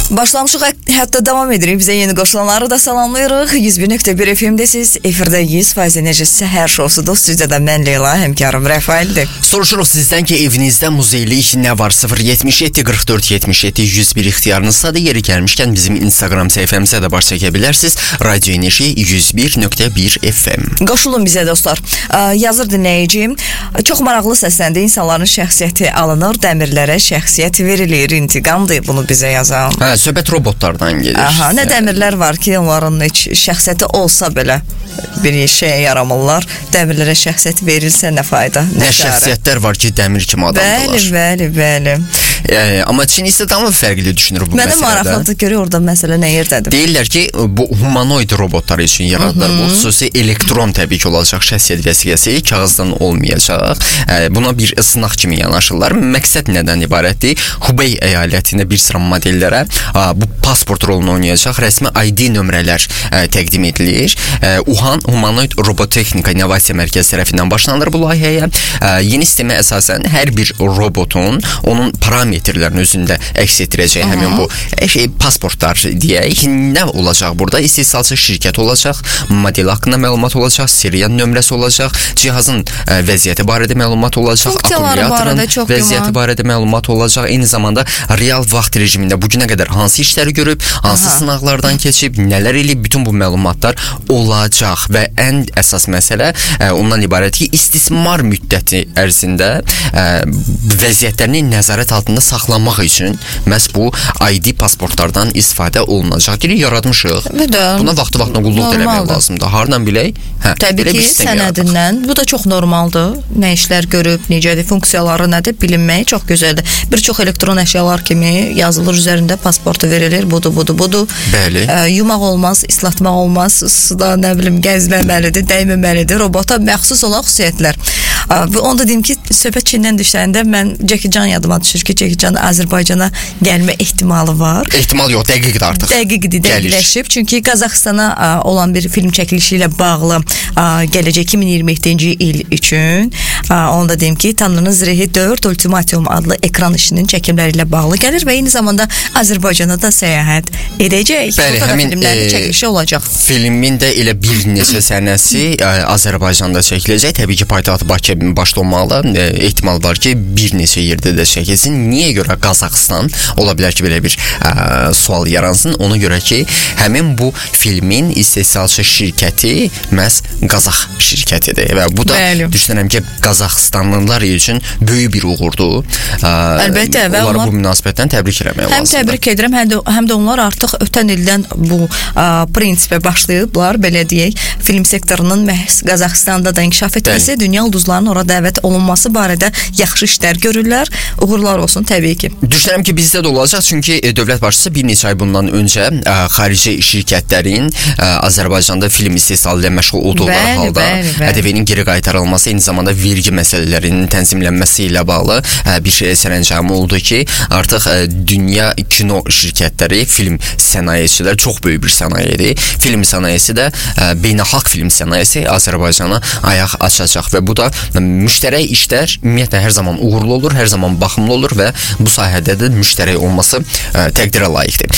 Başlamışıq, hətta davam edirik. Bizə yeni qoşulanları da salamlayırıq. 101.1 FM-dəsiz. Efirdə 100% enerji səhər şousudur. Stüdiyada mən Leyla, həmkarım Rəfaildir. Soruşuruq sizdən ki, evinizdə muzeylik nə var? 077 44 77 101 ixtiyarınızda da yeri gəlmişkən bizim Instagram səhifəmizə də baş çəkə bilərsiniz. Radio Enerji 101.1 FM. Qoşulun bizə dostlar. Yazır dinləyicim. Çox maraqlı səsləndi. İnsanların şəxsiyyəti alınır, dəmirlərə şəxsiyyət verilir, intiqamdır. Bunu bizə yazan. Söhbət robotlardan gedir. Aha, nə dəmirlər var ki, onların heç şəxsiyyəti olsa belə bir şeyə yaramırlar. Dəmirlərə şəxsiyyət verilsə nə fayda? Nə şəxsiyyətlər var ki, dəmir kimi adamdılar. Bəli. Amma Çin isə tamam fərqli düşünür bu məsələdə. Mənə maraqlıdır ki, orada məsələ nə yerdədir? Deyirlər ki, bu humanoid robotlar üçün yaradılır. Bu xüsusi elektron təbii ki olacaq şəxsiyyət vəsiqəsi, kağızdan olmayacaq. Buna bir sınaq kimi yanaşırlar. Məqsəd nədən ibarətdir? Hubei əyalətində bir sıra modellərə bu pasport rolunu oynayacaq rəsmi ID nömrələr təqdim edilir. Wuhan Humanoid Robotexnika İnnovasiya Mərkəzi tərəfindən başlanılır bu layihəyə. Yeni sistemə əsasən hər bir robotun onun parametrlərini özündə əks etdirəcək həmin bu pasportlar deyək. Nə olacaq burada? İstehsalçı şirkət olacaq, model haqqında məlumat olacaq, serial nömrəsi olacaq, cihazın vəziyyəti barədə məlumat olacaq, akkumulyatorun vəziyyəti barədə məlumat olacaq. Eyni zamanda real vaxt rejimində bu günə qədər hansı işləri görüb, hansı sınaqlardan keçib, nələr eləyib, bütün bu məlumatlar olacaq və ən əsas məsələ ondan ibarət ki, istismar müddəti ərzində vəziyyətlərini nəzarət altında saxlamaq üçün məhz bu ID pasportlardan istifadə olunacaq. Geri yaratmışıq. Buna vaxtı-vaxtına qulluq eləmək lazımdır. Hardan bilək? Təbii ki, sənədindən. Bu da çox normaldır. Nə işlər görüb, necədir, funksiyaları nədir bilinmək çox gözəldir. Bir çox elektron əşyalar kimi yazılır üzərində pasportu verilir. Budur. Bəli. Yumaq olmaz, islatmaq olmaz, suda nə bilim gəzməməlidir, dəyməməlidir. Robota məxsus olan xüsusiyyətlər. Onu da deyim ki, söhbət Çindən düşəndə mən Jackie Chan yadıma düşür ki, Jackie Chan Azərbaycana gəlmə ehtimalı var. Ehtimal yox, dəqiqdir artıq. Dəqiqləşib. Çünki Qazaxstana olan bir film çəkilişi ilə bağlı gələcək 2027-ci il üçün onu da deyim ki, Tanrının Zirəhi 4 Ultimatum adlı ekran işinin çəkimləri ilə bağlı gəlir və eyni zamanda Azərbaycana da səyahət edəcək. Bəli, həmin filmlərin çəkilişi olacaq. Filmin də elə bir neçə səhnəsi Azərbaycanda çəkiləcək. Təbii ki, paytaxt Bakı başda olmalı. Ehtimal var ki, bir neçə yerdə də çəkilsin. Niyə görə Qazaxstan? Ola bilər ki, belə bir sual yaransın. Ona görə ki, həmin bu filmin istehsalçı şirkəti məhz Qazax şirkətidir və bu da düşünürəm ki, Qazaxstanlılar üçün böyük bir uğurdur. Əlbəttə və onları bu münasibətdən təbrik etmək lazımdır. Həm təbrik edirəm, həm də onlar artıq ötən ildən bu prinsipə başlayıblar, belə deyək, film sektorunun məhz Qazaxstanda da inkişaf etməsi, dünya ulduzlarının ora dəvət olunması barədə yaxşı işlər görürlər. Uğurlar olsun təbii ki. Düşünürəm ki, bizdə də olacaq, çünki dövlət başçısı bir neçə ay bundan öncə xarici şirkətlərin Azərbaycanda film istehsalı ilə məşğul olduqları halda ƏDV-nin geri qaytarılması, eyni zamanda vergi məsələlərinin tənzimlənməsi ilə bağlı bir sərəncamı oldu ki, artıq dünya kino şirkətləri, film sənayesilər çox böyük bir sənayedir. Film sənayesi də beynəlxalq film sənayesi Azərbaycana ayaq açacaq və bu da müştərək işlər ümumiyyətlə hər zaman uğurlu olur, hər zaman baxımlı olur və bu sahədə də müştərək olması təqdirə layiqdir.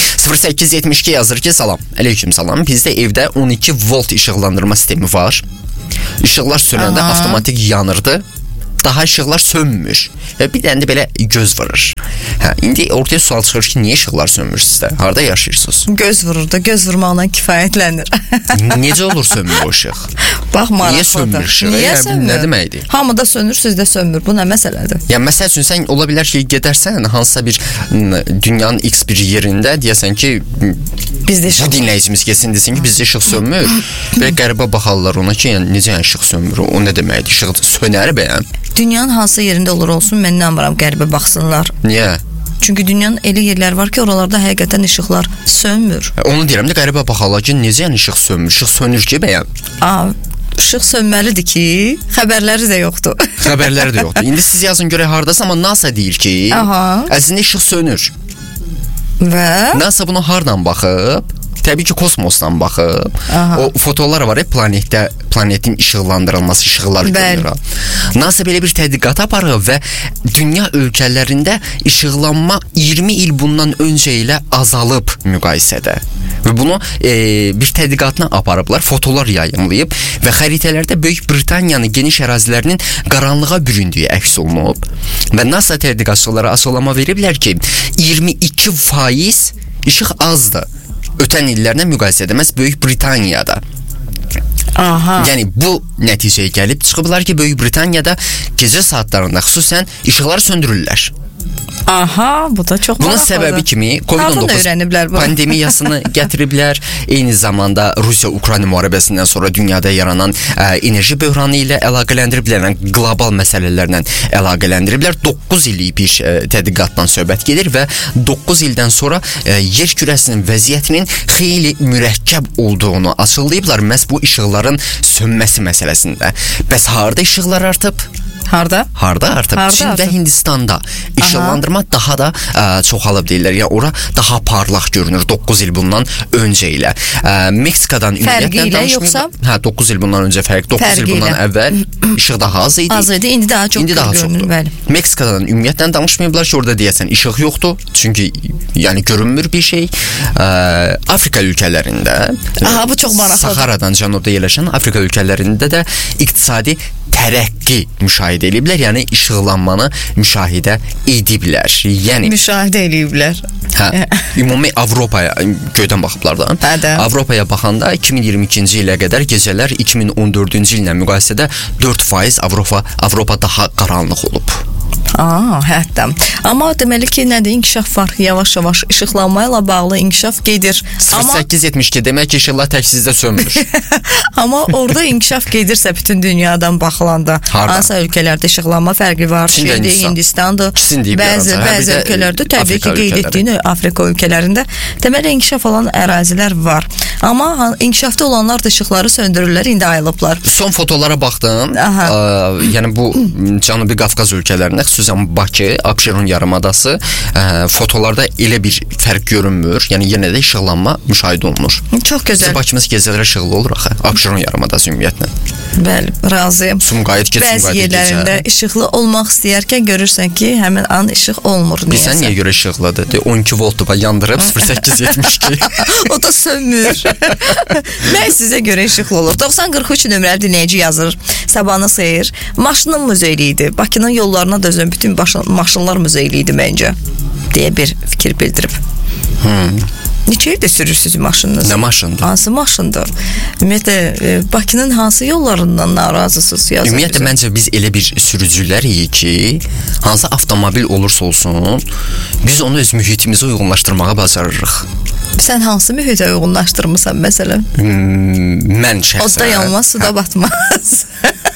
0872 yazır ki, salam. Aleyküm salam. Bizdə evdə 12 volt işıqlandırma sistemi var. İşıqlar sönəndə avtomatik yanırdı. Daha işıqlar sönmür. Və bir dənə də belə göz vurur. İndi ortaya sual çıxır ki, niyə işıqlar sönmür sizdə? Harada yaşayırsınız? Göz vurur da, göz vurmaqla kifayətlənir. Necə olur sönmür o işıq? Bax, maraqlıdır. Niyə sönmür işıq? Niyə sönmür? Nə deməkdir? Hamıda sönür, sizdə sönmür. Bu nə məsələdir? Yəni, məsəl üçün, sən ola bilər ki, gedərsən hansısa bir dünyanın X bir yerində, deyəsən ki, bu dinləyicimiz geçsin desin ki, bizdə işıq sönmür. Və qəribə baxarlar ona ki, yəni, necə işıq sönmür? O nə deməkdir? İşıq sönər bəyəm? Dünyanın hansı yerində olur olsun, mən inanmıram qəribə baxsınlar. Niyə? Çünki dünyanın elə yerlər var ki, oralarda həqiqətən işıqlar sönmür. Onu deyirəm də, qəribə baxarlar ki, necə yəni işıq sönmür? İşıq sönür ki, bəyəm? İşıq sönməlidir ki, xəbərləri də yoxdur. Xəbərləri də yoxdur. İndi siz yazın görək hardasa, amma NASA deyir ki, əslində işıq sönür. Və? NASA bunu hardan baxıb? təbii ki kosmosdan baxıb. O fotolar var ya, planetin işıqlandırılması, işıqlar görünür. NASA belə bir tədqiqat aparıb və dünya ölkələrində işıqlanma 20 il bundan öncə ilə azalıb müqayisədə. Və bunu bir tədqiqatına aparıblar, fotolar yayımlayıb və xəritələrdə Böyük Britaniyanın geniş ərazilərinin qaranlığa büründüyü əks olunub. Və NASA tədqiqatçıları açıqlama veriblər ki, 22% işıq azdır. Ötən illərlə müqayisədə məhz Böyük Britaniyada. Yəni bu nəticəyə gəlib çıxıblar ki, Böyük Britaniyada gecə saatlarında xüsusən işıqları söndürürlər. Bu da çox bunun səbəbi kimi COVID-19 pandemiyasını gətiriblər. Eyni zamanda Rusiya-Ukrayna müharibəsindən sonra dünyada yaranan enerji böhranı ilə əlaqələndiriblər və qlobal məsələlərlə əlaqələndiriblər. 9 illik bir tədqiqatdan söhbət gedir və 9 ildən sonra yer kürəsinin vəziyyətinin xeyli mürəkkəb olduğunu açıqlayıblar məhz bu işıqların sönməsi məsələsində. Bəs harda işıqlar artıb? Harda artıb? Çin və Hindistanda işıqlandırma daha da çoxalıb deyirlər. Yəni ora daha parlaq görünür 9 il bundan öncə ilə. Meksika'dan ümumiyyətlə danışmıyor. 9 il bundan öncə fərq, 9 il bundan əvvəl işıq daha az idi. İndi daha çox görünür. Meksika'dan ümumiyyətlə danışmayıblar ki, orada deyəsən işıq yoxdur. Çünki yəni görünmür bir şey. Afrika ölkələrində, bu çox maraqlıdır. Saharadan cənubda yerləşən Afrika ölkələrində də iqtisadi tərəqqi müşahidə ediblər, yəni işıqlanmanı müşahidə ediblər. Yəni müşahidə ediblər. Ümumi Avropaya göydən baxıblar da. Avropaya baxanda 2022-ci ilə qədər gecələr 2014-cü illə müqayisədə 4% Avropa daha qaranlıq olub. Hətta. Amma deməli ki, nədir? İnkişaf var. Yavaş-yavaş işıqlanma ilə bağlı inkişaf gedir. 0872 demək ki, işıqlar tək sizdə sönmür. Amma orada inkişaf gedirsə bütün dünyadan baxılanda, hansı ölkələrdə işıqlanma fərqi var? Çindir, Hindistandır. Bəzi ölkələrdə təbii ki, qeyd etdiyin Afrika ölkələrində deməli inkişaf olan ərazilər var. Amma inkişafda olanlar da işıqları söndürürlər, indi ayılıblar. Son fotolara baxdım. Yəni bu Cənubi Qafqaz ölkələrində, xüsusən Bakı, Abşeron yarımadası fotolarda elə bir fərq görünmür. Yəni yenə də işıqlanma müşahidə olunur. Çox gözəl. Biz Bakımız gecələr işıqlı olur axı. Abşeron yarımadası ümumiyyətlə. Bəli, razıyam. Sumqayıt Bəzi yerlərində işıqlı olmaq istəyərkən görürsən ki, həmin an işıq olmur. Bilsən niyə görə işıqlıdır? 12 voltdur, yandırıb 0872. O da sönmür. Mən sizə görə işıqlı olur. 9043 nömrəli dinləyici yazır. Sabahınız xeyir. Maşınım muzeyli idi. Bakının yollarına da bütün maşınlar muzeyli idi məncə, deyə bir fikir bildirib. Neçə ildə sürürsünüz maşınınızı? Nə maşındır? Hansı maşındır? Ümumiyyətlə, Bakının hansı yollarından narazısınız? Ümumiyyətlə, məncə biz elə bir sürücülərik ki, hansı avtomobil olursa olsun, biz onu öz mühitimizə uyğunlaşdırmağa bacarırıq. Sən hansı mühitə uyğunlaşdırmısan məsələn? Mən şəxsən. Odda yanmaz, suda batmaz.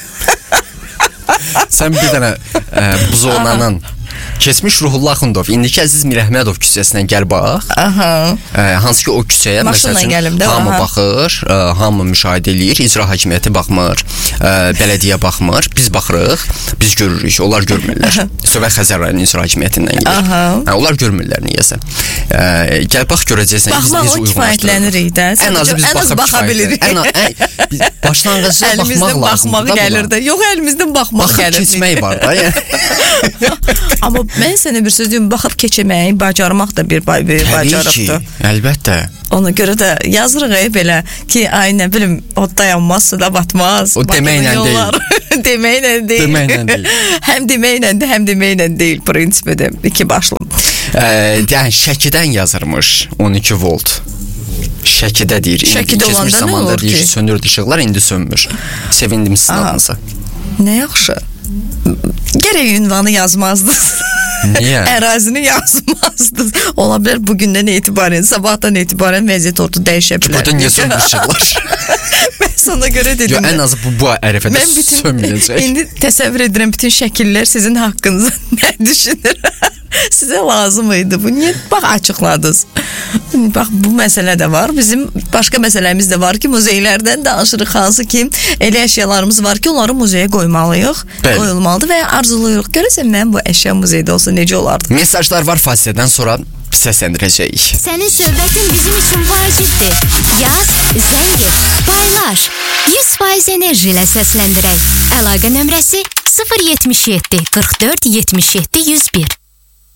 Sən bir dənə Buzovnanın keçmiş Ruhullah Axundov, indiki Əziz Mirəhmədov küçəsindən gəl bax. Hansı ki o küçəyə məsələn hamı baxır, hamı müşahidə eləyir, icra hakimiyyəti baxmır, bələdiyyə baxmır, biz baxırıq, biz görürük, onlar görmürlər. Söhbət Xəzər rayonu icra hakimiyyətindən gedir. Onlar görmürlər niyəsə. Gəl bax görəcəksən, biz necə uyğunlaşdırırıq da. Ən azı biz baxa bilirik. Başlanğıcda baxmaq lazımdır. Yox, əlimizdən baxmaq gəlir. Baxıb keçmək var da. Amma mən sənə bir söz deyim, baxıb keçəməyi bacarmaq da bir bacarıqdır. Əlbəttə. Ona görə də yazırıq belə ki, ay nə bilim, o dayanmaz, suda batmaz. O deməklə deyil. Deməklə deyil. Həm deməklədir, həm deməklə deyil prinsipidə. İki başlı. Yəni Şəkidən yazırmış 12 volt. Şəkidə deyir. Şəkidə olanda nə olur ki? Sönürdü işıqlar, indi sönmür. Sevindim sizin adınıza. Nə yaxşı. Gərək ünvanı yazmazdınız. Niyə? Ərazini yazmazdınız. Ola bilər bugündən etibarən, sabahdan etibarən vəziyyət orada dəyişə bilər. Burada niyə sönmüşlər? Mən sana görə dedim. Ən azı bu ərəfədə sönməyəcək. İndi təsəvvür edirəm bütün şəkillər sizin haqqınızda nə düşünür? Sizə lazım idi. Bu niyə bax açıqladınız? Bax bu məsələ də var. Bizim başqa məsələmiz də var ki, muzeylərdən danışırıq. Hansı ki, elə əşyalarımız var ki, onları muzeyə qoymalıyıq. Qoyulmalıdır və arzulayırıq. Görəsən mən bu əşya muzeydə olsa necə olardı? Mesajlar var fasilədən sonra səsləndirəcəyik. Sənin söhbətin bizim üçün vacibdir. Yaz, zəng et, paylaş. 100% enerji ilə səsləndirək. Əlaqə nömrəsi 077 44 77 101.